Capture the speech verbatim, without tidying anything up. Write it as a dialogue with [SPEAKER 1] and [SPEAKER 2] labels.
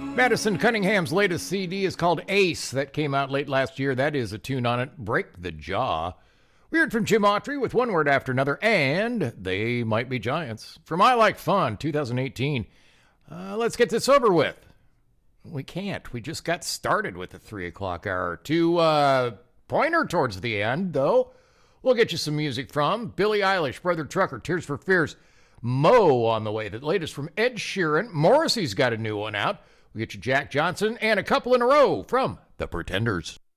[SPEAKER 1] Madison Cunningham's latest C D is called Ace. That came out late last year. That is a tune on it, Break the Jaw. We heard from Jim Autry with One Word After Another, and They Might Be Giants from I Like Fun, two thousand eighteen. Uh, let's get this over with. We can't. We just got started with the three o'clock hour. To uh, pointer towards the end, though, we'll get you some music from Billie Eilish, Brother Trucker, Tears for Fears, Mo on the way. The latest from Ed Sheeran. Morrissey's got a new one out. We get you Jack Johnson and a couple in a row from The Pretenders.